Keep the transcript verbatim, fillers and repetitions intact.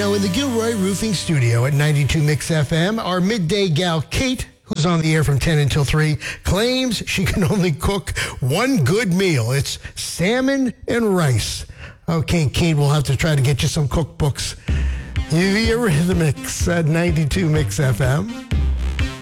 Now, in the Gilroy Roofing Studio at ninety-two Mix F M, our midday gal, Kate, who's on the air from ten until three, claims she can only cook one good meal. It's salmon and rice. Okay, Kate, we'll have to try to get you some cookbooks. Eurythmics at ninety-two Mix F M.